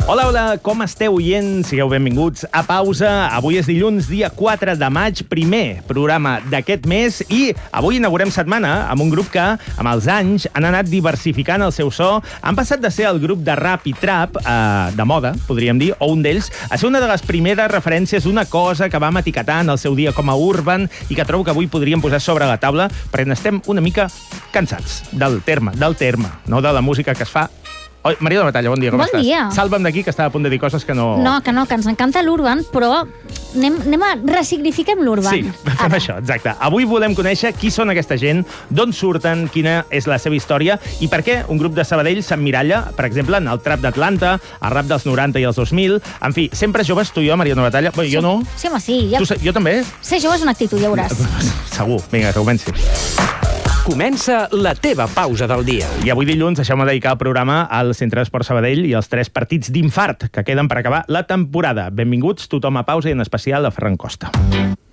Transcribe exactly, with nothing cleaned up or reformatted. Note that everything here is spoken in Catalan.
Hola, hola, com esteu, oients? Sigueu benvinguts a Pausa. Avui és dilluns, dia quatre de maig, primer programa d'aquest mes, i avui inaugurem setmana amb un grup que, amb els anys, han anat diversificant el seu so. Han passat de ser el grup de rap i trap, eh, de moda, podríem dir, o un d'ells, a ser una de les primeres referències d'una cosa que vam etiquetar en el seu dia com a urban i que trobo que avui podríem posar sobre la taula perquè n'estem una mica cansats del terme, del terme, no de la música que es fa. Oi, Maria de la Batalla, bon dia, com bon estàs? Dia. Salva'm d'aquí, que estava a punt de dir coses que no... No, que no, que ens encanta l'urban, però anem, anem a ressignifiquem l'urban. Sí, fem Ara. això, exacte. Avui volem conèixer qui són aquesta gent, d'on surten, quina és la seva història i per què un grup de Sabadell s'emmiralla, per exemple, en el trap d'Atlanta, el rap dels noranta i els dos mil... En fi, sempre joves, tu i jo, Maria de la Batalla. Bé, sí, jo no. Sí, home, sí. Ja... Tu, jo també? Ser jove és una actitud, ja veuràs. Segur. Vinga, que comenci. Comença la teva pausa del dia. I avui dilluns deixeu-me dedicar el programa al Centre d'Esport Sabadell i als tres partits d'infart que queden per acabar la temporada. Benvinguts tothom a Pausa i en especial a Ferran Costa.